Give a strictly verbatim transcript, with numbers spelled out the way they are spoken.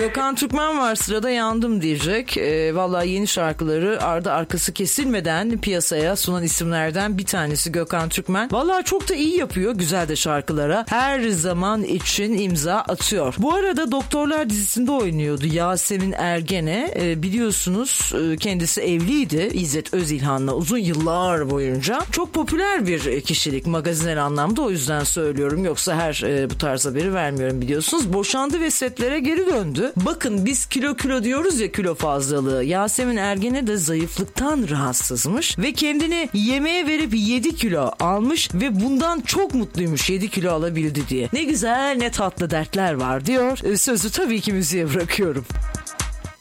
Gökhan Türkmen var sırada, yandım diyecek. E, vallahi yeni şarkıları ardı arkası kesilmeden piyasaya sunan isimlerden bir tanesi Gökhan Türkmen. Vallahi çok da iyi yapıyor, güzel de şarkılara her zaman için imza atıyor. Bu arada Doktorlar dizisinde oynuyordu Yasemin Ergene. E, biliyorsunuz e, kendisi evliydi İzzet Özilhan'la uzun yıllar boyunca. Çok popüler bir kişilik magazinel anlamda, o yüzden söylüyorum. Yoksa her e, bu tarz haberi vermiyorum biliyorsunuz. Boşandı ve setlere geri döndü. Bakın biz kilo kilo diyoruz ya, kilo fazlalığı. Yasemin Ergene de zayıflıktan rahatsızmış ve kendini yemeğe verip yedi kilo almış ve bundan çok mutluymuş yedi kilo alabildi diye. Ne güzel ne tatlı dertler var diyor. Sözü tabii ki müziğe bırakıyorum.